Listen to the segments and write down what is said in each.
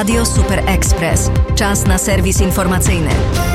Radio Super Express. Czas na serwis informacyjny.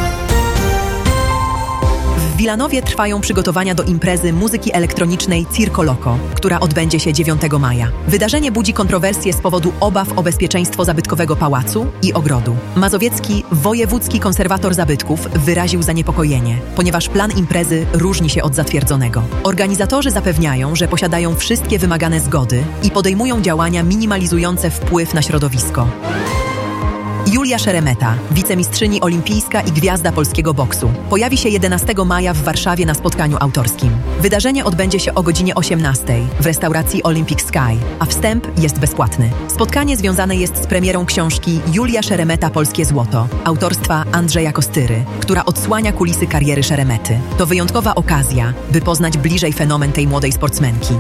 W Wilanowie trwają przygotowania do imprezy muzyki elektronicznej Circo Loco, która odbędzie się 9 maja. Wydarzenie budzi kontrowersje z powodu obaw o bezpieczeństwo zabytkowego pałacu i ogrodu. Mazowiecki wojewódzki konserwator zabytków wyraził zaniepokojenie, ponieważ plan imprezy różni się od zatwierdzonego. Organizatorzy zapewniają, że posiadają wszystkie wymagane zgody i podejmują działania minimalizujące wpływ na środowisko. Julia Szeremeta, wicemistrzyni olimpijska i gwiazda polskiego boksu, pojawi się 11 maja w Warszawie na spotkaniu autorskim. Wydarzenie odbędzie się o godzinie 18 w restauracji Olympic Sky, a wstęp jest bezpłatny. Spotkanie związane jest z premierą książki Julia Szeremeta Polskie Złoto, autorstwa Andrzeja Kostyry, która odsłania kulisy kariery Szeremety. To wyjątkowa okazja, by poznać bliżej fenomen tej młodej sportsmenki.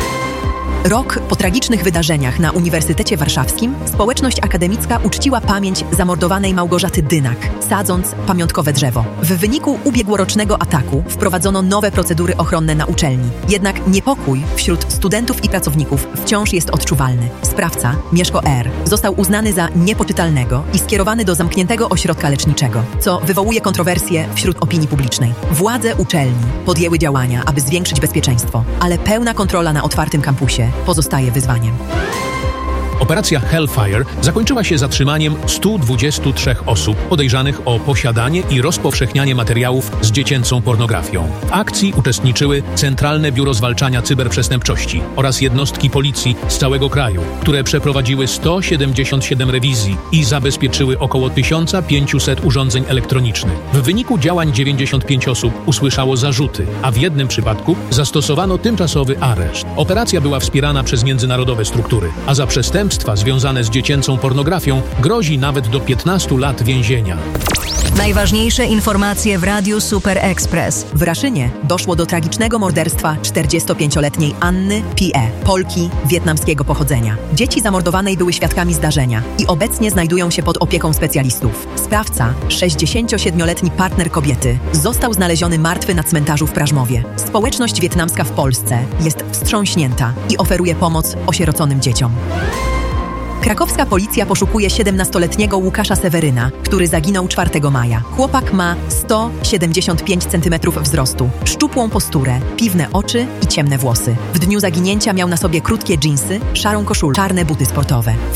Rok po tragicznych wydarzeniach na Uniwersytecie Warszawskim społeczność akademicka uczciła pamięć zamordowanej Małgorzaty Dynak, sadząc pamiątkowe drzewo. W wyniku ubiegłorocznego ataku wprowadzono nowe procedury ochronne na uczelni. Jednak niepokój wśród studentów i pracowników wciąż jest odczuwalny. Sprawca, Mieszko R., został uznany za niepoczytalnego i skierowany do zamkniętego ośrodka leczniczego, co wywołuje kontrowersje wśród opinii publicznej. Władze uczelni podjęły działania, aby zwiększyć bezpieczeństwo, ale pełna kontrola na otwartym kampusie pozostaje wyzwaniem. Operacja Hellfire zakończyła się zatrzymaniem 123 osób podejrzanych o posiadanie i rozpowszechnianie materiałów z dziecięcą pornografią. W akcji uczestniczyły Centralne Biuro Zwalczania Cyberprzestępczości oraz jednostki policji z całego kraju, które przeprowadziły 177 rewizji i zabezpieczyły około 1500 urządzeń elektronicznych. W wyniku działań 95 osób usłyszało zarzuty, a w jednym przypadku zastosowano tymczasowy areszt. Operacja była wspierana przez międzynarodowe struktury, a za przestępstwa związane z dziecięcą pornografią grozi nawet do 15 lat więzienia. Najważniejsze informacje w Radiu Super Express. W Raszynie doszło do tragicznego morderstwa 45-letniej Anny Pie, Polki wietnamskiego pochodzenia. Dzieci zamordowanej były świadkami zdarzenia i obecnie znajdują się pod opieką specjalistów. Sprawca, 67-letni partner kobiety, został znaleziony martwy na cmentarzu w Prażmowie. Społeczność wietnamska w Polsce jest wstrząśnięta i oferuje pomoc osieroconym dzieciom. Krakowska policja poszukuje 17-letniego Łukasza Seweryna, który zaginął 4 maja. Chłopak ma 175 cm wzrostu, szczupłą posturę, piwne oczy i ciemne włosy. W dniu zaginięcia miał na sobie krótkie dżinsy, szarą koszulę, czarne buty sportowe.